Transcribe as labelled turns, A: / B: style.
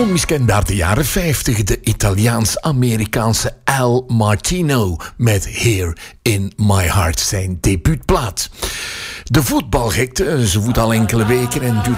A: miskend uit de jaren 50 de Italiaans-Amerikaanse Al Martino met Here in My Heart, zijn debuutplaat. De voetbalgekte, ze voet al enkele weken en doet